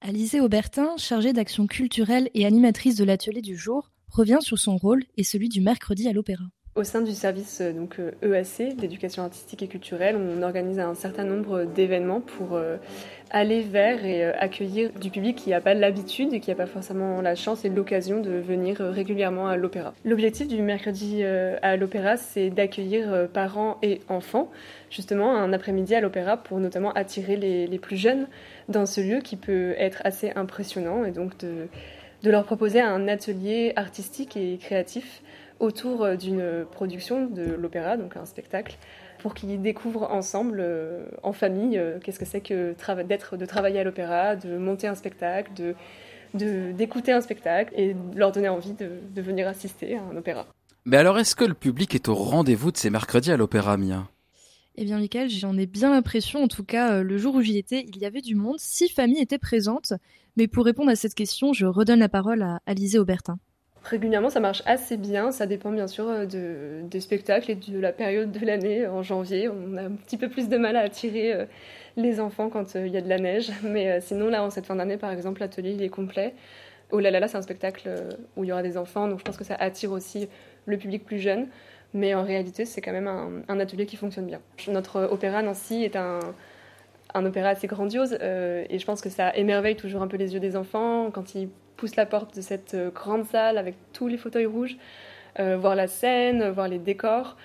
Alizée Aubertin, chargée d'action culturelle et animatrice de l'atelier du jour, revient sur son rôle et celui du mercredi à l'Opéra. Au sein du service EAC, d'éducation artistique et culturelle, on organise un certain nombre d'événements pour aller vers et accueillir du public qui n'a pas l'habitude et qui n'a pas forcément la chance et l'occasion de venir régulièrement à l'Opéra. L'objectif du mercredi à l'Opéra, c'est d'accueillir parents et enfants, justement un après-midi à l'Opéra pour notamment attirer les plus jeunes dans ce lieu qui peut être assez impressionnant et donc de leur proposer un atelier artistique et créatif autour d'une production de l'opéra, donc un spectacle, pour qu'ils découvrent ensemble, en famille, qu'est-ce que c'est que de travailler à l'opéra, de monter un spectacle, d'écouter un spectacle et leur donner envie de venir assister à un opéra. Mais alors, est-ce que le public est au rendez-vous de ces mercredis à l'Opéra, Mia ? Eh bien, Michael, j'en ai bien l'impression. En tout cas, le jour où j'y étais, il y avait du monde. 6 familles étaient présentes. Mais pour répondre à cette question, je redonne la parole à Alizée Aubertin. Régulièrement, ça marche assez bien. Ça dépend bien sûr des spectacles et de la période de l'année. En janvier, on a un petit peu plus de mal à attirer les enfants quand il y a de la neige. Mais sinon, là, en cette fin d'année, par exemple, l'atelier il est complet. Oh là là, c'est un spectacle où il y aura des enfants. Donc je pense que ça attire aussi le public plus jeune. Mais en réalité, c'est quand même un atelier qui fonctionne bien. Notre opéra Nancy est un opéra assez grandiose et je pense que ça émerveille toujours un peu les yeux des enfants quand ils poussent la porte de cette grande salle avec tous les fauteuils rouges, voir la scène, voir les décors.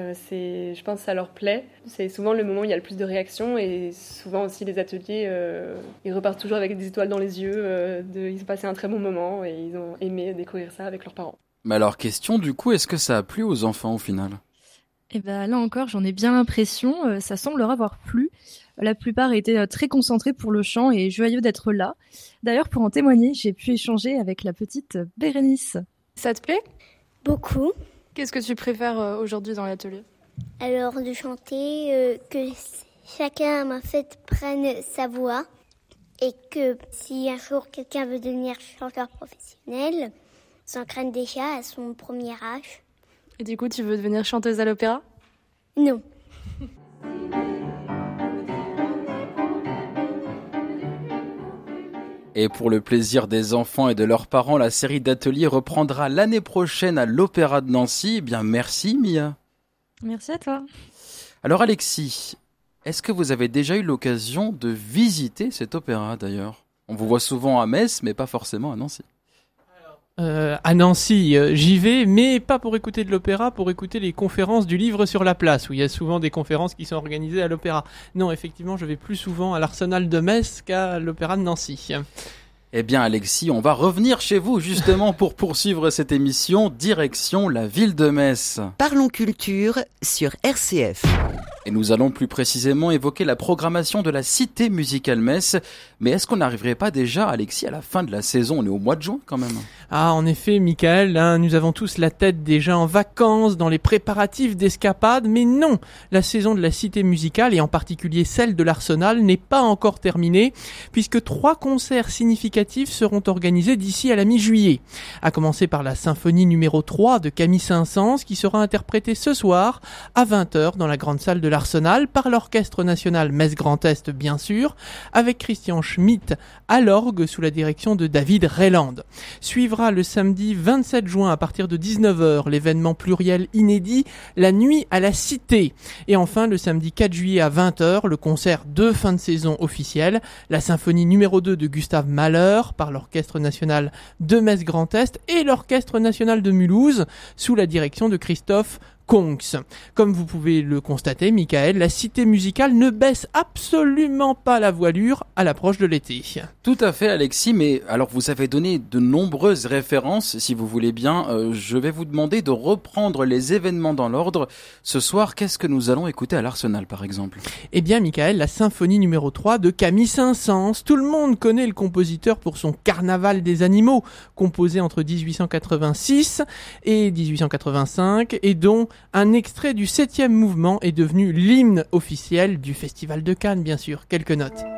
Je pense que ça leur plaît. C'est souvent le moment où il y a le plus de réactions et souvent aussi les ateliers, ils repartent toujours avec des étoiles dans les yeux. Ils ont passé un très bon moment et ils ont aimé découvrir ça avec leurs parents. Mais alors, question du coup, est-ce que ça a plu aux enfants au final ? Eh ben là encore, j'en ai bien l'impression. Ça semble leur avoir plu. La plupart étaient très concentrés pour le chant et joyeux d'être là. D'ailleurs, pour en témoigner, j'ai pu échanger avec la petite Bérénice. Ça te plaît ? Beaucoup. Qu'est-ce que tu préfères aujourd'hui dans l'atelier ? Alors de chanter, que chacun en fait prenne sa voix et que si un jour quelqu'un veut devenir chanteur professionnel, s'entraîne déjà à son premier âge. Et du coup, tu veux devenir chanteuse à l'opéra ? Non. Et pour le plaisir des enfants et de leurs parents, la série d'ateliers reprendra l'année prochaine à l'Opéra de Nancy. Eh bien, merci Mia. Merci à toi. Alors Alexis, est-ce que vous avez déjà eu l'occasion de visiter cet opéra d'ailleurs ? On vous voit souvent à Metz, mais pas forcément à Nancy. À Nancy, j'y vais, mais pas pour écouter de l'opéra, pour écouter les conférences du Livre sur la Place, où il y a souvent des conférences qui sont organisées à l'opéra. Non, effectivement, je vais plus souvent à l'Arsenal de Metz qu'à l'opéra de Nancy. Eh bien Alexis, on va revenir chez vous justement pour poursuivre cette émission, direction la ville de Metz. Parlons culture sur RCF. Et nous allons plus précisément évoquer la programmation de la Cité musicale Metz. Mais est-ce qu'on n'arriverait pas déjà, Alexis, à la fin de la saison ? On est au mois de juin quand même. Ah, en effet, Michael, nous avons tous la tête déjà en vacances, dans les préparatifs d'escapade, mais non, la saison de la Cité musicale, et en particulier celle de l'Arsenal, n'est pas encore terminée, puisque 3 concerts significatifs seront organisés d'ici à la mi-juillet. À commencer par la symphonie numéro 3 de Camille Saint-Saëns, qui sera interprétée ce soir à 20h dans la grande salle de l'Arsenal par l'Orchestre national Metz Grand Est, bien sûr, avec Christian Schmitt à l'orgue sous la direction de David Rayland. Suivra le samedi 27 juin à partir de 19h l'événement pluriel inédit La Nuit à la Cité. Et enfin le samedi 4 juillet à 20h le concert de fin de saison officiel, la symphonie numéro 2 de Gustave Mahler par l'Orchestre national de Metz Grand Est et l'Orchestre national de Mulhouse sous la direction de Christophe Kongs. Comme vous pouvez le constater, Michael, la Cité musicale ne baisse absolument pas la voilure à l'approche de l'été. Tout à fait, Alexis, mais alors vous avez donné de nombreuses références, si vous voulez bien. Je vais vous demander de reprendre les événements dans l'ordre. Ce soir, qu'est-ce que nous allons écouter à l'Arsenal, par exemple ? Eh bien, Michael, la symphonie numéro 3 de Camille Saint-Saëns. Tout le monde connaît le compositeur pour son Carnaval des animaux, composé entre 1886 et 1885, et dont un extrait du 7e mouvement est devenu l'hymne officiel du Festival de Cannes, bien sûr. Quelques notes.